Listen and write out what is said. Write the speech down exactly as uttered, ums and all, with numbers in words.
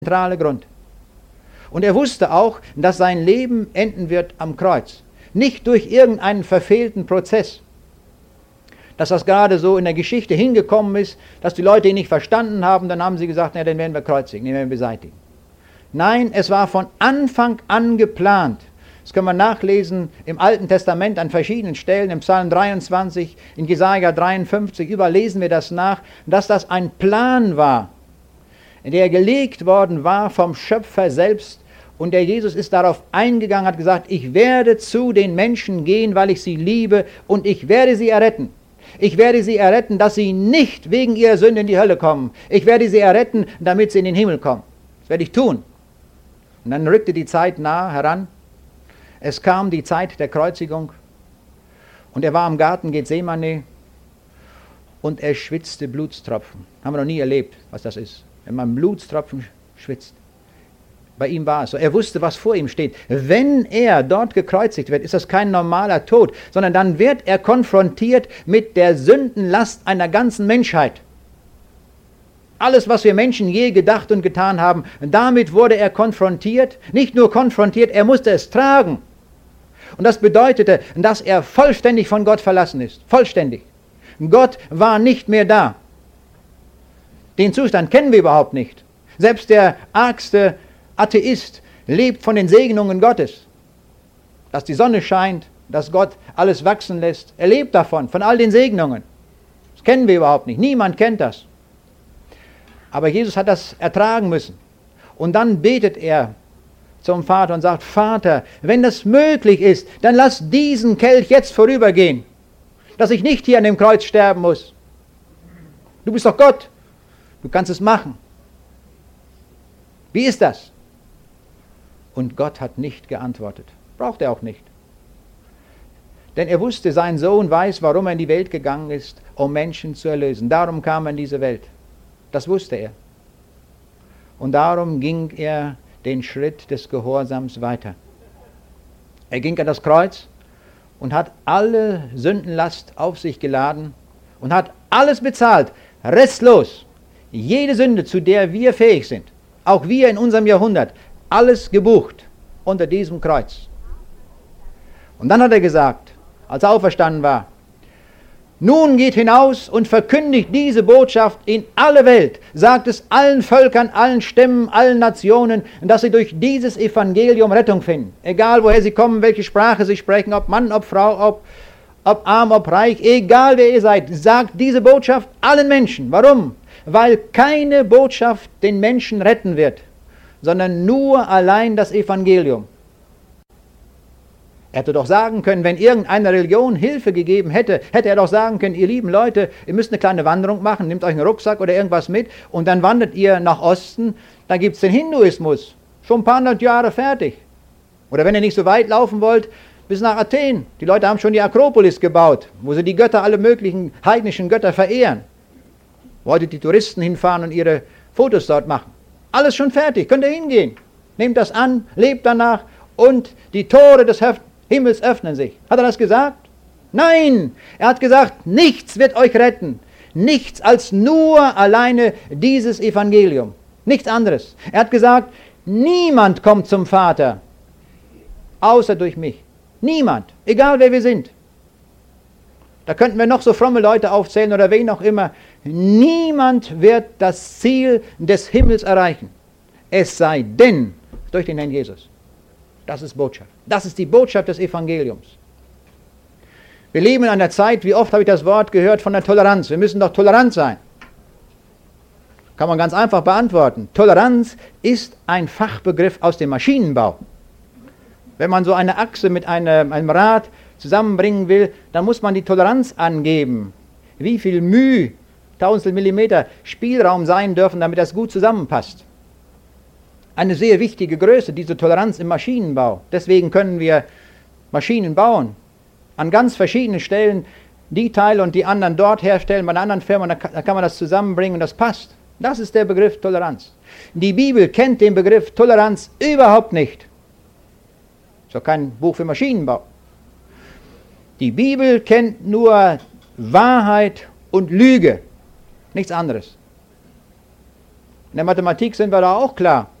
zentrale Grund. Und er wusste auch, dass sein Leben enden wird am Kreuz. Nicht durch irgendeinen verfehlten Prozess. Dass das gerade so in der Geschichte hingekommen ist, dass die Leute ihn nicht verstanden haben, dann haben sie gesagt, na, den werden wir kreuzigen, den werden wir beseitigen. Nein, es war von Anfang an geplant. Das können wir nachlesen im Alten Testament an verschiedenen Stellen, im Psalm dreiundzwanzig, in Jesaja dreiundfünfzig, überall lesen wir das nach, dass das ein Plan war, der gelegt worden war vom Schöpfer selbst. Und der Jesus ist darauf eingegangen, hat gesagt, ich werde zu den Menschen gehen, weil ich sie liebe, und ich werde sie erretten. Ich werde sie erretten, dass sie nicht wegen ihrer Sünde in die Hölle kommen. Ich werde sie erretten, damit sie in den Himmel kommen. Das werde ich tun. Und dann rückte die Zeit nahe heran. Es kam die Zeit der Kreuzigung. Und er war im Garten Gethsemane und er schwitzte Blutstropfen. Haben wir noch nie erlebt, was das ist. Wenn man Blutstropfen schwitzt. Bei ihm war es so. Er wusste, was vor ihm steht. Wenn er dort gekreuzigt wird, ist das kein normaler Tod, sondern dann wird er konfrontiert mit der Sündenlast einer ganzen Menschheit. Alles, was wir Menschen je gedacht und getan haben, damit wurde er konfrontiert. Nicht nur konfrontiert, er musste es tragen. Und das bedeutete, dass er vollständig von Gott verlassen ist. Vollständig. Gott war nicht mehr da. Den Zustand kennen wir überhaupt nicht. Selbst der argste Atheist lebt von den Segnungen Gottes. Dass die Sonne scheint, dass Gott alles wachsen lässt. Er lebt davon, von all den Segnungen. Das kennen wir überhaupt nicht. Niemand kennt das. Aber Jesus hat das ertragen müssen. Und dann betet er zum Vater und sagt, Vater, wenn das möglich ist, dann lass diesen Kelch jetzt vorübergehen. Dass ich nicht hier an dem Kreuz sterben muss. Du bist doch Gott. Du kannst es machen. Wie ist das? Und Gott hat nicht geantwortet. Braucht er auch nicht. Denn er wusste, sein Sohn weiß, warum er in die Welt gegangen ist, um Menschen zu erlösen. Darum kam er in diese Welt. Das wusste er. Und darum ging er den Schritt des Gehorsams weiter. Er ging an das Kreuz und hat alle Sündenlast auf sich geladen und hat alles bezahlt, restlos. Jede Sünde, zu der wir fähig sind, auch wir in unserem Jahrhundert, alles gebucht unter diesem Kreuz. Und dann hat er gesagt, als er auferstanden war, nun geht hinaus und verkündigt diese Botschaft in alle Welt, sagt es allen Völkern, allen Stämmen, allen Nationen, dass sie durch dieses Evangelium Rettung finden. Egal woher sie kommen, welche Sprache sie sprechen, ob Mann, ob Frau, ob, ob arm, ob reich, egal wer ihr seid, sagt diese Botschaft allen Menschen. Warum? Weil keine Botschaft den Menschen retten wird, sondern nur allein das Evangelium. Er hätte doch sagen können, wenn irgendeine Religion Hilfe gegeben hätte, hätte er doch sagen können, ihr lieben Leute, ihr müsst eine kleine Wanderung machen, nehmt euch einen Rucksack oder irgendwas mit und dann wandert ihr nach Osten, dann gibt es den Hinduismus, schon ein paar hundert Jahre fertig. Oder wenn ihr nicht so weit laufen wollt, bis nach Athen. Die Leute haben schon die Akropolis gebaut, wo sie die Götter, alle möglichen heidnischen Götter verehren. Wo heute die Touristen hinfahren und ihre Fotos dort machen. Alles schon fertig, könnt ihr hingehen. Nehmt das an, lebt danach und die Tore des Himmels öffnen sich. Hat er das gesagt? Nein! Er hat gesagt, nichts wird euch retten. Nichts als nur alleine dieses Evangelium. Nichts anderes. Er hat gesagt, niemand kommt zum Vater, außer durch mich. Niemand, egal wer wir sind. Da könnten wir noch so fromme Leute aufzählen oder wen auch immer. Niemand wird das Ziel des Himmels erreichen. Es sei denn durch den Herrn Jesus. Das ist Botschaft. Das ist die Botschaft des Evangeliums. Wir leben in einer Zeit, wie oft habe ich das Wort gehört von der Toleranz. Wir müssen doch tolerant sein. Kann man ganz einfach beantworten. Toleranz ist ein Fachbegriff aus dem Maschinenbau. Wenn man so eine Achse mit einem, einem Rad zusammenbringen will, dann muss man die Toleranz angeben. Wie viel Mühe, Tausendstel Millimeter Spielraum sein dürfen, damit das gut zusammenpasst. Eine sehr wichtige Größe, diese Toleranz im Maschinenbau. Deswegen können wir Maschinen bauen. An ganz verschiedenen Stellen die Teile und die anderen dort herstellen, bei einer anderen Firma, da kann man das zusammenbringen und das passt. Das ist der Begriff Toleranz. Die Bibel kennt den Begriff Toleranz überhaupt nicht. Ist doch kein Buch für Maschinenbau. Die Bibel kennt nur Wahrheit und Lüge. Nichts anderes. In der Mathematik sind wir da auch klar.